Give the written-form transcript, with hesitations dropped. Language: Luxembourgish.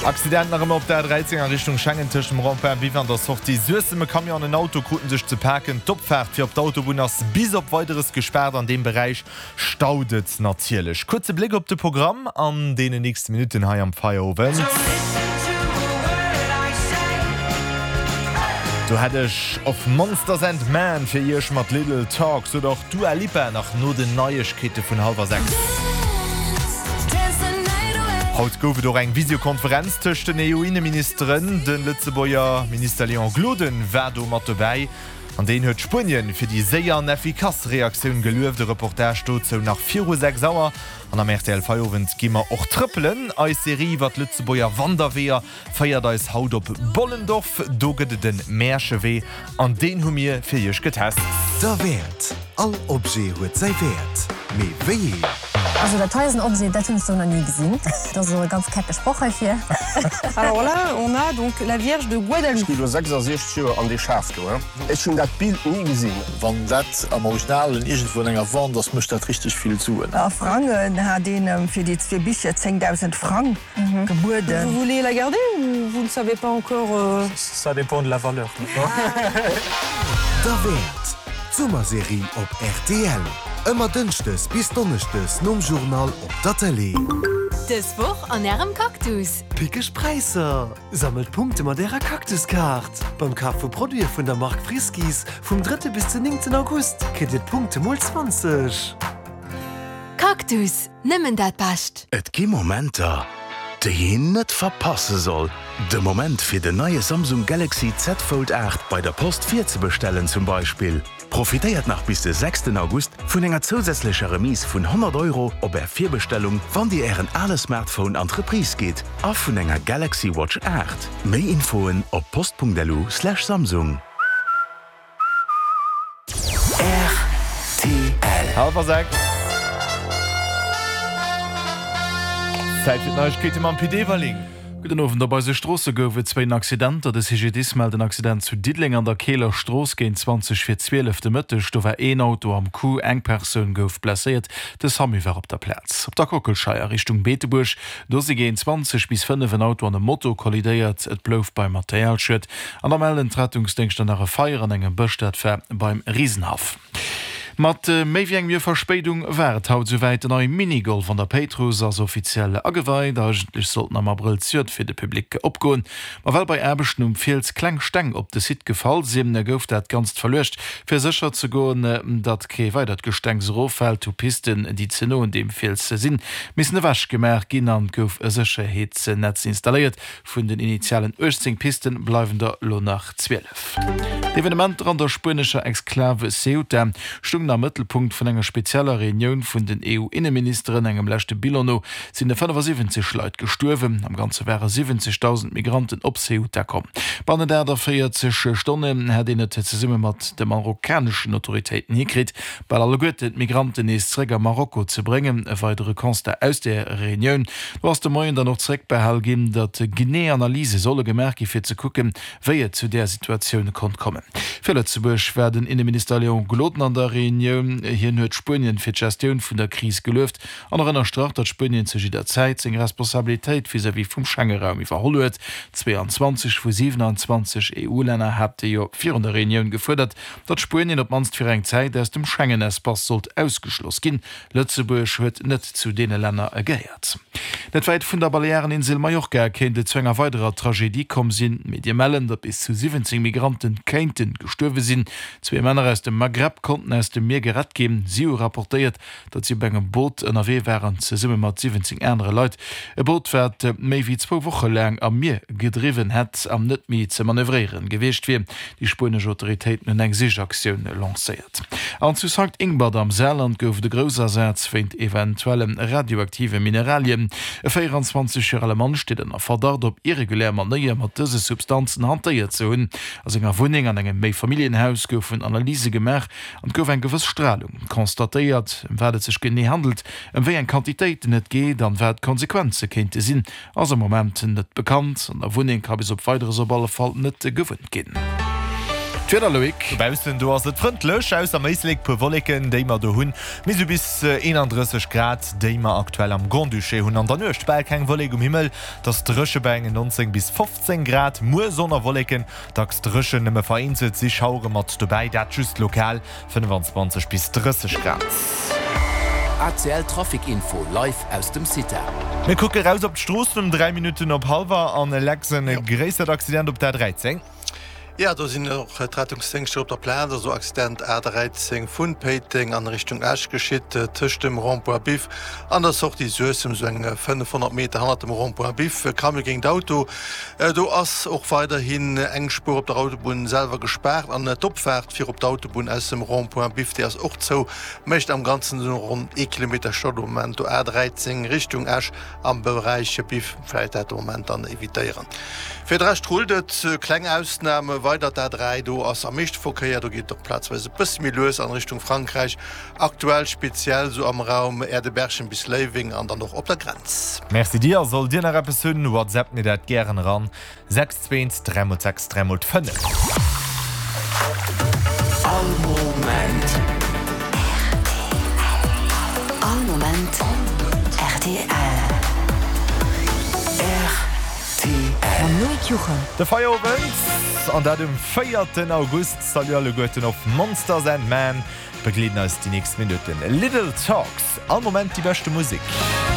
Accident nach op der 13er Richtung Schengentisch im Ramper wie van der Sortie Süßeme Kamion an Auto konnten sich zu parken Topfährt für op der Autobuners bis op weiteres gesperrt an dem Bereich staudet natürlich. Kurze Blick op de Programm an den nächsten Minuten hier am Feieroven. Du hättest auf Monsters and Man für ihr Schmat Little Talk so doch du erlieber nach nur den Neuigkeiten von 5:30. Haut gouf do eng Videokonferenz tëcht den EU-Innenministerin, den Lützebauer Minister Leon Gloden wär do mat dabei. An den huet Spien fir die séier an Effikasreaktionun geluef de Reportage stozo nach 4:06 Sauer. An am RTL Feierowend gimmer och trëppelen. Eis Serie wat Lützebauer Wanderwehr feiert eis Haut op Bollendorf, doget den Märschewee an den hu mir fir jech getest. Der Wert. All Obje huet sei Wert. Me weh. Also der teuersten Objet, das hast du noch nie gesehen. Das ist so ganz kacke Sprache hier. Alors là, on a donc la Vierge de Guadalupe. Ich 66 an die Schaft. Ich habe das Bild nie gesehen. Wenn das am Original irgendwo in einer Wand, das muss das richtig viel zu. Franken hat den für die 2 Bücher 10.000 Franken geboten. Vous voulez la garder ou vous ne savez pas encore Ça dépend de la valeur. Der Wert. Sommerserie op RTL. Immer dünstes bis donnerstes nom Journal op der Tele. Das Woch an ihrem Kaktus. Pickisch Preiser. Sammelt Punkte mit ihrer Kaktuskarte. Beim Kaffeeprodukt von der Mark Friskis vom 3. bis zum 9. August kriegt ihr Punkte mal 20. Kaktus, nimmen dat passt. Et gibt Momente, die je nicht verpassen soll. Der Moment für den neue Samsung Galaxy Z Fold 8 bei der Post 4 zu bestellen zum Beispiel. Profitiert nach bis den 6. August von einer zusätzlichen Remise von 100 € ob er 4 Bestellung, wann die Ehren alle Smartphone Entreprise geht, auch von einer Galaxy Watch 8. Mehr Infoen auf post.delu/Samsung. RTL. 5:06. Zeit für Neuigkeiten am PD-Walling. Guten Abend, dabei se Strasse goufe 2 Accidenter, des CGDs melden den Accident zu Diedling an der Kehler Strasse gegen 20:12 Mittag. Da war ein Auto am Kuh, eng Person gouf blessiert, das haben wir auf der Platz. Auf der Kockelscheier Richtung Beetebusch, da sie gehen 20 bis 5 ein Auto an dem Motto kollidiert, et blouf beim Materialschritt. An der melden Rettungsdienste nach einer Feier an engem Böstadt beim Riesenhaf. Mat méi wie eng mir Verspätung wärt haut soweit den neue Minigolf van der Petrus als offizielle aweit, ich sollten am April fir de Publikum opgoen. Ma well bei Erbeschen Fils Klangsteng op de Sit gefall, der gouft dat ganz verlecht, fir sicher zu goen, dat ke weiter Gestengsrofeld to Pisten die Zeno in dem Fils sinn. Miss ne wasch gemerk gin an gouf Sicherheitse Netz installiert, vun den initialen 18 Pisten bleiwen der lo nach 12. Evenement an der spanischer Exklave Ceuta stung am Mittelpunkt von einer spezieller Reunion von den EU-Innenministerin engem lechte Bilono sind 75 Leute gestorben, am ganze wären 70.000 Migranten op Ceuta kommen. Bei der 40 Stunden hat den zusammen mit den marokkanischen Autoritäten hingekriegt, bei aller Gute Migranten ist zurück nach Marokko zu bringen, eine weitere Konste aus der Reunion. Du hast der Morgen dann noch zurück behalten, dass die Guinea-Analyse solle gemerkt für zu gucken, wer zu der Situation kommt kommen. Für Lützeburg werden Innenminister Leon Gloden an der Reunion hier huet Spien fir Gestion vun der Krise gelöft, an ennner Stracht dat Spien zu jider Zeit seg Responsabiltäit vis wie vum Schengenraum verholet. 22 vu 27 EU-Länder hat jo 400 Reunion gefordert, dat Spien op manst fir eng Zeit ass dem Schengen-Espass sollt ausgeschloss gin. Lützeburg huet net zu dee Länder ergeiert. Net weit vun der Baleareninsel Mallorca erkennt de zwnger weiterer Tragedie kom sinn, Medimellen, dat bis zu 17 Migranten keinten gestorwe sinn. 2 Männer aus dem Maghreb konnten aus dem Meer gerat geben. Sie rapportiert, dat sie bei einem Boot NRW wären ze summe mat 17 andere Leute. E Boot werd méi wie 2 Wochen lang am Meer gedriven het am net mi ze manövrieren gewichtcht wie die spanische Autoritäten hun eng Sichaktion lanciert. An zu St. Ingbert am Saarland gouf de Grossersatz feint eventuellen radioaktive Mineralien. E 24-jährige Mann steht in der Verdacht op irregulär Manier mat dese Substanzen hantiert zu hunn. As enger Wohnung an engem Familienhaus gouf vun Analyse gemerk und gouf en gewisse Strahlung konstatiert, werdet sich gene handelt, wéi en Quantitéit net geht, dann werd Konsequenze kennte sinn, as Moment net bekannt, an der Wohnung habe es op weitere so balle Fall net gewünnt gehen. Twitter Loik. Bausen du hast frontlech aus am meisleg pu Wolken, déimer do hunn mis bis 31 Grad déimer aktuell am Gondduché hunn an der nøcht bei keng Wolleg Himmel, dats Drëschebengen 19 bis 15 Grad Mu sonner Wolken, dacks Drëschen nëmme vereinzelt sich haure mat dobei dat just lokal 25 bis 30 Grad. ACL Trafikinfo live aus dem City. Wir gucken raus op d'Strossen 3 Minuten op halber an Lexen gräser Accident op der 13. Ja, da sind noch Rettungsdienste auf der Plan, so Accident A13 von Peting an Richtung Asch geschieht, zwischen dem Rond-Point Bif. Anders auch die Sösem, so 500 Meter hinter dem Rond-Point Bif, kam gegen das Auto. Du hast auch weiterhin eng Spur auf der Autobahn selber gesperrt, an der Topfahrt für auf der Autobahn aus dem Rond-Point Bif, der ist auch so, möchte am ganzen so rund 1 Kilometer Stadt im Moment, A13 Richtung Asch am Bereich Bif, vielleicht hat der Moment dann evitieren. Für den Rest huldet kleine Ausnahme weiter der 3 do ass am Mechtverkehr, da geht doch platzweise bis milieus an Richtung Frankreich. Aktuell speziell so am Raum Erdebergchen bis Leiving an dann noch op der Grenz. Merci dir, soll dir nach Person WhatsApp mir dat gern ran 620 306 305. All Moment. All Moment. RTL. De Feierwend an dat dem 4. August sal alle Goeten of Monsters and Man begleden als die nächsten Minuten. Little Talks, all Moment die beste Musik.